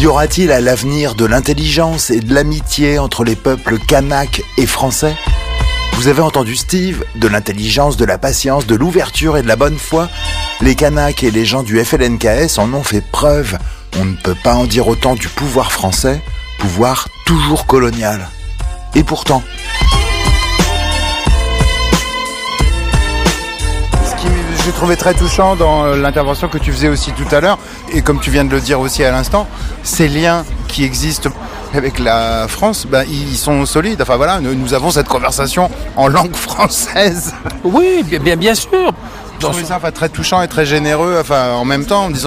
Y aura-t-il à l'avenir de l'intelligence et de l'amitié entre les peuples kanaks et français ? Vous avez entendu Steve, de l'intelligence, de la patience, de l'ouverture et de la bonne foi. Les Kanaks et les gens du FLNKS en ont fait preuve. On ne peut pas en dire autant du pouvoir français, pouvoir toujours colonial. Et pourtant... Ce qui j'ai trouvé très touchant dans l'intervention que tu faisais aussi tout à l'heure, et comme tu viens de le dire aussi à l'instant, ces liens qui existent avec la France, ils sont solides. Enfin voilà, nous avons cette conversation en langue française. Oui, bien sûr. Je trouvais ça très touchant et très généreux, en même temps, en disant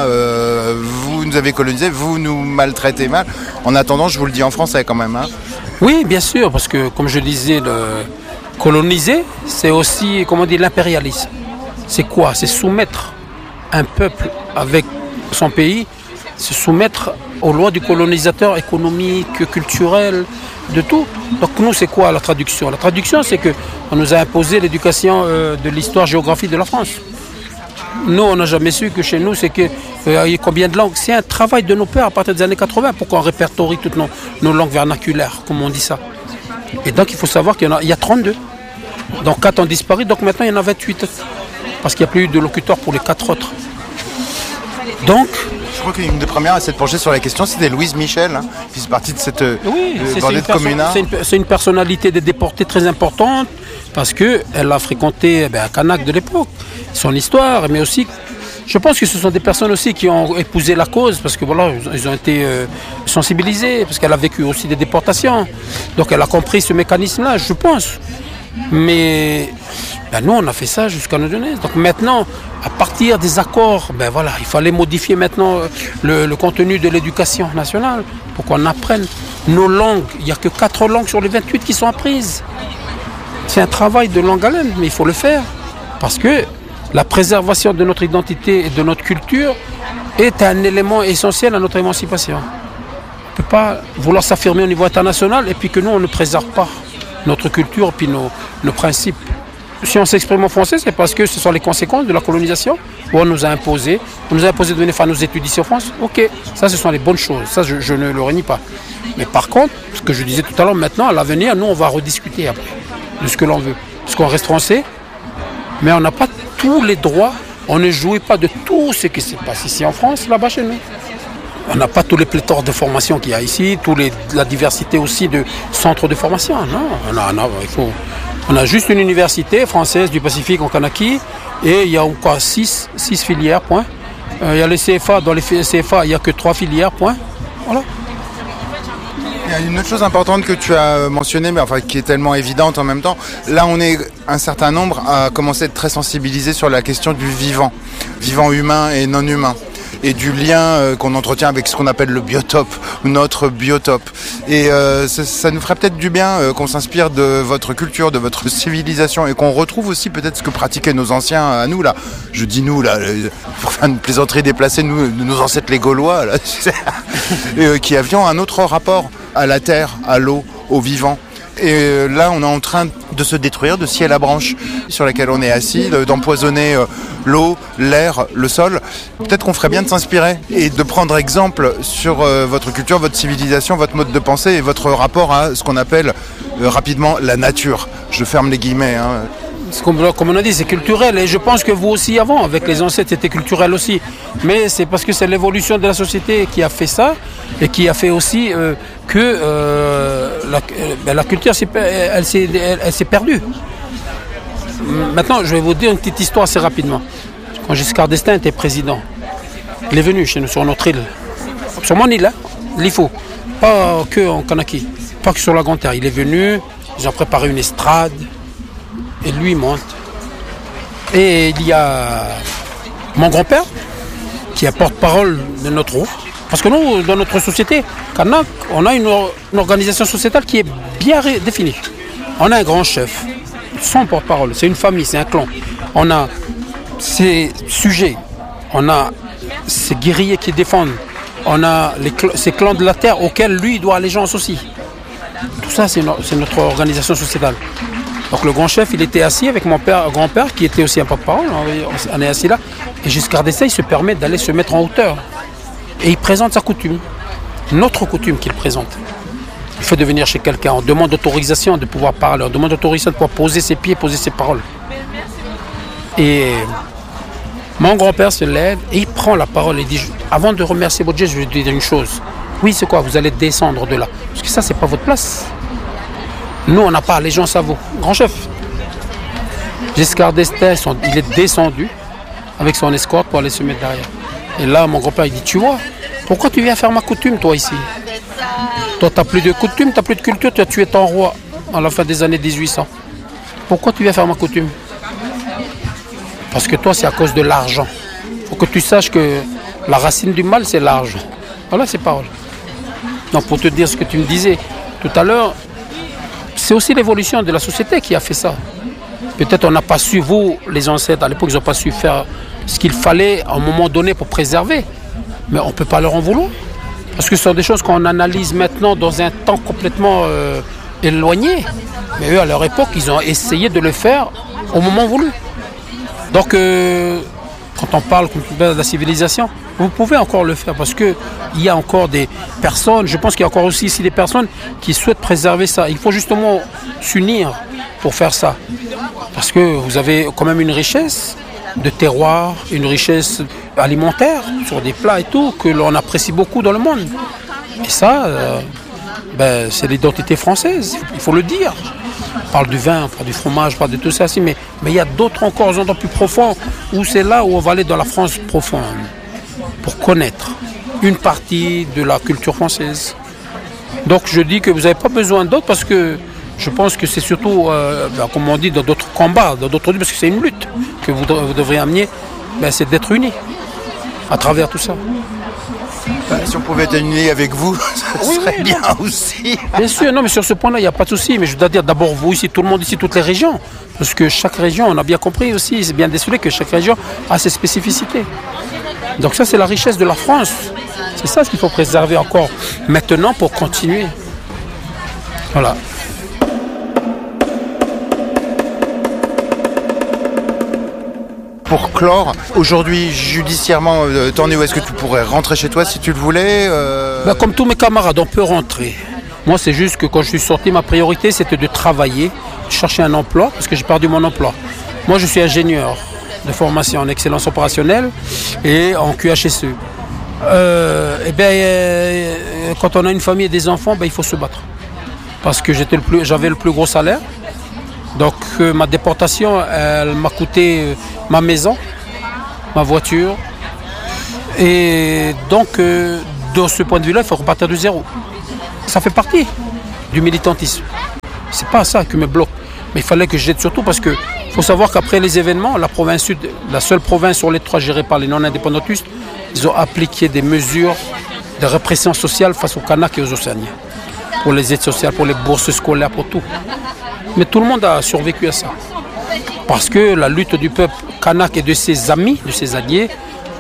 vous nous avez colonisés, vous nous maltraitez mal. En attendant, je vous le dis en français quand même. Hein. Oui, bien sûr, parce que comme je disais, coloniser, c'est aussi, l'impérialisme. C'est quoi ? C'est soumettre un peuple avec son pays, se soumettre aux lois du colonisateur économique, culturel, de tout. Donc nous, c'est quoi la traduction ? La traduction, c'est qu'on nous a imposé l'éducation de l'histoire-géographie de la France. Nous, on n'a jamais su que chez nous, c'est qu'il y a combien de langues. C'est un travail de nos pères à partir des années 80 pour qu'on répertorie toutes nos langues vernaculaires, comme on dit ça. Et donc, il faut savoir qu'il y a 32. Donc 4 ont disparu, donc maintenant, il y en a 28. Parce qu'il n'y a plus eu de locuteurs pour les 4 autres. Donc... Je crois qu'une des premières à s'être penchée sur la question, c'était Louise Michel, qui fait partie de cette bordée de communards. C'est une personnalité des déportés très importante, parce qu'elle a fréquenté un Kanak de l'époque, son histoire, mais aussi, je pense que ce sont des personnes aussi qui ont épousé la cause, parce que voilà, ils ont été sensibilisés, parce qu'elle a vécu aussi des déportations. Donc elle a compris ce mécanisme-là, je pense. Mais nous, on a fait ça jusqu'à nos jeunesse. Donc maintenant, à partir des accords, il fallait modifier maintenant le contenu de l'éducation nationale pour qu'on apprenne nos langues. Il n'y a que 4 langues sur les 28 qui sont apprises. C'est un travail de longue haleine, mais il faut le faire. Parce que la préservation de notre identité et de notre culture est un élément essentiel à notre émancipation. On ne peut pas vouloir s'affirmer au niveau international et puis que nous, on ne préserve pas notre culture et puis nos principes. Si on s'exprime en français, c'est parce que ce sont les conséquences de la colonisation où on nous a imposé de venir faire nos études ici en France. Ok, ça ce sont les bonnes choses, ça je ne le renie pas. Mais par contre, ce que je disais tout à l'heure, maintenant à l'avenir, nous on va rediscuter après de ce que l'on veut. Parce qu'on reste français, mais on n'a pas tous les droits, on ne jouit pas de tout ce qui se passe ici en France, là-bas chez nous. On n'a pas tous les pléthores de formation qu'il y a ici, la diversité aussi de centres de formation. Non, on a juste une université française du Pacifique en Kanaki et il y a encore 6 filières, point. Il y a les CFA, dans les CFA, il n'y a que 3 filières, point. Voilà. Il y a une autre chose importante que tu as mentionnée, mais qui est tellement évidente en même temps. Là, on est un certain nombre à commencer à être très sensibilisés sur la question du vivant humain et non humain. Et du lien qu'on entretient avec ce qu'on appelle le biotope, notre biotope. Et ça nous ferait peut-être du bien qu'on s'inspire de votre culture, de votre civilisation, et qu'on retrouve aussi peut-être ce que pratiquaient nos anciens à nous, là. Je dis nous, là, pour faire une plaisanterie déplacée, nos ancêtres les Gaulois, là, qui avions un autre rapport à la terre, à l'eau, au vivant. Et là, on est en train de se détruire de scier la branche sur laquelle on est assis, d'empoisonner l'eau, l'air, le sol. Peut-être qu'on ferait bien de s'inspirer et de prendre exemple sur votre culture, votre civilisation, votre mode de pensée et votre rapport à ce qu'on appelle rapidement la nature. Je ferme les guillemets. Hein. Comme on a dit, c'est culturel. Et je pense que vous aussi avant, avec les ancêtres, c'était culturel aussi. Mais c'est parce que c'est l'évolution de la société qui a fait ça et qui a fait aussi que la culture, elle s'est perdue. Maintenant, je vais vous dire une petite histoire assez rapidement. Quand Giscard d'Estaing était président, il est venu chez nous sur notre île. Sur mon île, hein, l'IFO. Pas que en Kanaki, pas que sur la Grande Terre. Il est venu, ils ont préparé une estrade. Et lui monte. Et il y a mon grand-père, qui est porte-parole de notre groupe. Parce que nous, dans notre société, Kanak, on a une organisation sociétale qui est bien définie. On a un grand chef, son porte-parole, c'est une famille, c'est un clan. On a ses sujets, on a ses guerriers qui défendent, on a ces clans de la terre auxquels lui doit allégeance aussi. Tout ça, c'est notre organisation sociétale. Donc le grand chef, il était assis avec mon grand-père, qui était aussi un porte-parole, on est assis là, et Giscard d'Estaing se permet d'aller se mettre en hauteur. Et il présente sa coutume. notre coutume qu'il présente. Il fait de venir chez quelqu'un, on demande autorisation de pouvoir parler, on demande autorisation de pouvoir poser ses pieds, poser ses paroles. Et mon grand-père se lève et il prend la parole et dit, avant de remercier votre Dieu, je vais vous dire une chose. Oui, c'est quoi? Vous allez descendre de là. Parce que ça, c'est pas votre place. Nous, on n'a pas allégeance à vous. Grand chef. Giscard d'Estaing, il est descendu avec son escorte pour aller se mettre derrière. Et là, mon grand-père, il dit, tu vois, pourquoi tu viens faire ma coutume, toi, ici? Toi, tu n'as plus de coutume, tu n'as plus de culture, tu as tué ton roi à la fin des années 1800. Pourquoi tu viens faire ma coutume? Parce que toi, c'est à cause de l'argent. Il faut que tu saches que la racine du mal, c'est l'argent. Voilà ces paroles. Donc, pour te dire ce que tu me disais tout à l'heure, c'est aussi l'évolution de la société qui a fait ça. Peut-être on n'a pas su, vous, les ancêtres, à l'époque, ils n'ont pas su faire ce qu'il fallait à un moment donné pour préserver. Mais on ne peut pas leur en vouloir. Parce que ce sont des choses qu'on analyse maintenant dans un temps complètement éloigné. Mais eux, à leur époque, ils ont essayé de le faire au moment voulu. Donc, quand on parle de la civilisation, vous pouvez encore le faire parce qu'il y a encore des personnes, je pense qu'il y a encore aussi ici des personnes qui souhaitent préserver ça. Il faut justement s'unir pour faire ça. Parce que vous avez quand même une richesse de terroir, une richesse alimentaire sur des plats et tout, que l'on apprécie beaucoup dans le monde. Et ça, c'est l'identité française, il faut le dire. On parle du vin, on parle du fromage, on parle de tout ça, mais il y a d'autres encore endroits plus profonds où c'est là où on va aller dans la France profonde pour connaître une partie de la culture française. Donc je dis que vous n'avez pas besoin d'autres parce que je pense que c'est surtout, comme on dit, dans d'autres combats, dans d'autres luttes, parce que c'est une lutte que vous devrez amener, c'est d'être unis à travers tout ça. Si on pouvait être unis avec vous, ça serait bien aussi. Bien sûr, non, mais sur ce point-là, il n'y a pas de souci. Mais je dois dire d'abord vous ici, tout le monde ici, toutes les régions. Parce que chaque région, on a bien compris aussi, c'est bien décelé que chaque région a ses spécificités. Donc ça, c'est la richesse de la France. C'est ça ce qu'il faut préserver encore maintenant pour continuer. Voilà. Pour clore, aujourd'hui, judiciairement, t'en es où? Est-ce que tu pourrais rentrer chez toi si tu le voulais Comme tous mes camarades, on peut rentrer. Moi, c'est juste que quand je suis sorti, ma priorité, c'était de travailler, de chercher un emploi, parce que j'ai perdu mon emploi. Moi, je suis ingénieur de formation en excellence opérationnelle et en QHSE. Quand on a une famille et des enfants, il faut se battre. Parce que j'avais le plus gros salaire. Donc ma déportation, elle m'a coûté ma maison, ma voiture. Et donc, de ce point de vue-là, il faut repartir de zéro. Ça fait partie du militantisme. C'est pas ça qui me bloque. Mais il fallait que j'aide surtout parce qu'il faut savoir qu'après les événements, la province sud, la seule province sur les 3 gérée par les non-indépendantistes, ils ont appliqué des mesures de répression sociale face aux Kanaks et aux Océaniens. Pour les aides sociales, pour les bourses scolaires, pour tout. Mais tout le monde a survécu à ça. Parce que la lutte du peuple kanak et de ses amis, de ses alliés,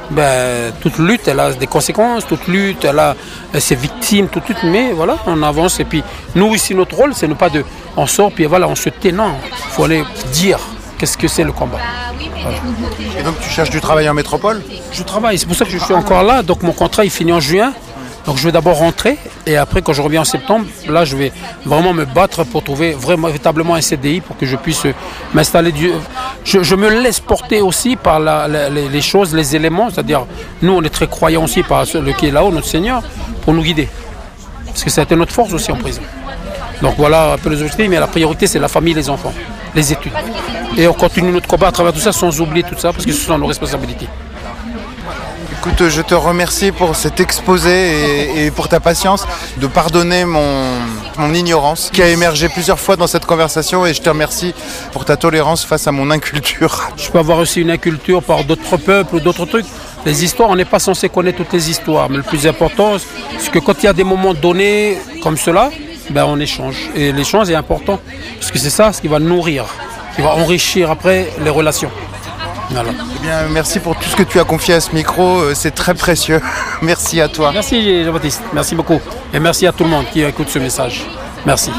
toute lutte, elle a des conséquences, toute lutte, elle a ses victimes, toute lutte, mais voilà, on avance. Et puis, nous ici, notre rôle, c'est ne pas de... On sort, puis voilà, on se tait. Non, il faut aller dire qu'est-ce que c'est le combat. Voilà. Et donc, tu cherches du travail en métropole? Je travaille, c'est pour ça que je suis encore là. Donc, mon contrat, il finit en juin. Donc je vais d'abord rentrer et après quand je reviens en septembre, là je vais vraiment me battre pour trouver véritablement un CDI pour que je puisse m'installer. Je me laisse porter aussi par les choses, les éléments, c'est-à-dire nous on est très croyants aussi par celui qui est là-haut, notre Seigneur, pour nous guider. Parce que ça a été notre force aussi en prison. Donc voilà un peu les objectifs, mais la priorité c'est la famille, les enfants, les études. Et on continue notre combat à travers tout ça sans oublier tout ça parce que ce sont nos responsabilités. Écoute, je te remercie pour cet exposé et pour ta patience de pardonner mon ignorance qui a émergé plusieurs fois dans cette conversation et je te remercie pour ta tolérance face à mon inculture. Je peux avoir aussi une inculture par d'autres peuples ou d'autres trucs. Les histoires, on n'est pas censé connaître toutes les histoires, mais le plus important, c'est que quand il y a des moments donnés comme cela, on échange. Et l'échange est important parce que c'est ça ce qui va nourrir, qui va enrichir après les relations. Voilà. Eh bien, merci pour tout ce que tu as confié à ce micro, c'est très précieux. Merci à toi. Merci Jean-Baptiste, merci beaucoup. Et merci à tout le monde qui écoute ce message. Merci.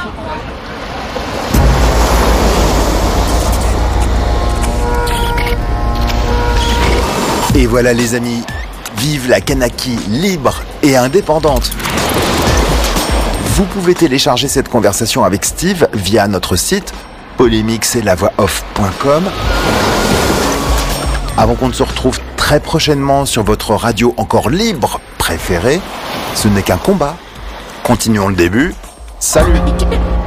Et voilà les amis, vive la Kanaki libre et indépendante. Vous pouvez télécharger cette conversation avec Steve via notre site polémixetlavoixoff.com. Avant qu'on ne se retrouve très prochainement sur votre radio encore libre préférée, ce n'est qu'un combat. Continuons le début. Salut!